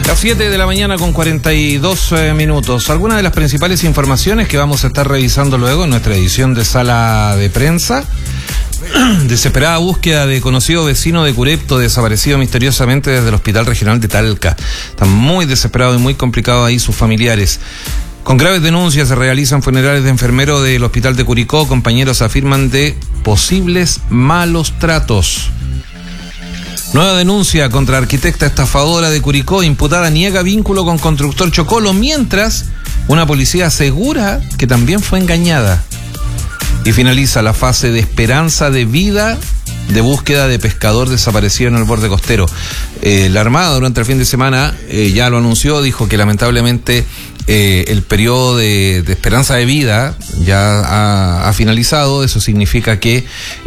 Las 7 de la mañana con 42 minutos. Algunas de las principales informaciones que vamos a estar revisando luego en nuestra edición de Sala de Prensa. Desesperada búsqueda de conocido vecino de Curepto desaparecido misteriosamente desde el Hospital Regional de Talca. Están muy desesperados y muy complicados ahí sus familiares. Con graves denuncias se realizan funerales de enfermeros del Hospital de Curicó. Compañeros afirman de posibles malos tratos. Nueva denuncia contra arquitecta estafadora de Curicó. Imputada niega vínculo con constructor Chocolo, mientras una policía asegura que también fue engañada. Y finaliza la fase de esperanza de vida de búsqueda de pescador desaparecido en el borde costero. La Armada durante el fin de semana ya lo anunció, dijo que lamentablemente el periodo de esperanza de vida ya ha finalizado. Eso significa que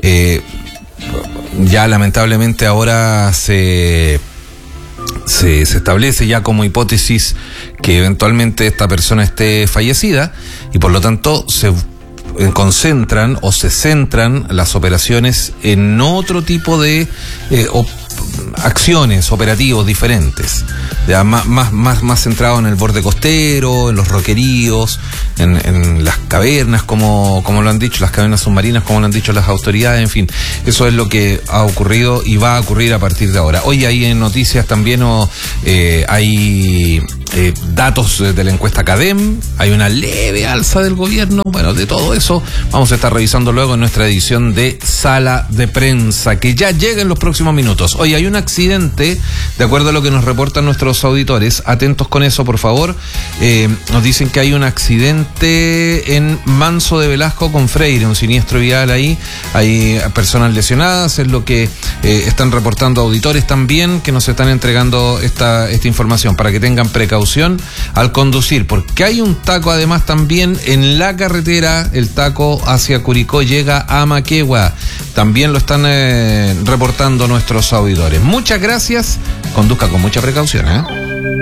ya lamentablemente ahora se establece ya como hipótesis que eventualmente esta persona esté fallecida y por lo tanto se concentran o se centran las operaciones en otro tipo de acciones, operativos diferentes, ya más centrado en el borde costero, en los roqueríos, en las cavernas, como lo han dicho, las cavernas submarinas, como lo han dicho las autoridades, en fin, eso es lo que ha ocurrido y va a ocurrir a partir de ahora. Hoy hay en noticias también hay datos de la encuesta CADEM, hay una leve alza del gobierno. Bueno, de todo eso vamos a estar revisando luego en nuestra edición de Sala de Prensa, que ya llega en los próximos minutos. Hoy hay un accidente, de acuerdo a lo que nos reportan nuestros auditores. Atentos con eso, por favor. Nos dicen que hay un accidente en Manso de Velasco con Freire, un siniestro vial ahí. Hay personas lesionadas, es lo que están reportando auditores también, que nos están entregando esta información para que tengan precaución al conducir, porque hay un taco además también en la carretera. El taco hacia Curicó llega a Maquegua, también lo están reportando nuestros auditores. Muchas gracias, conduzca con mucha precaución,